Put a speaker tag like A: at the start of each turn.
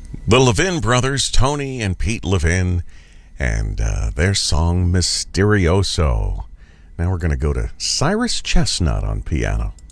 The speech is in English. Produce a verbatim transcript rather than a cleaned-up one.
A: The Levin brothers, Tony and Pete Levin, and uh, their song Mysterioso. Now we're going to go to Cyrus Chestnut on piano.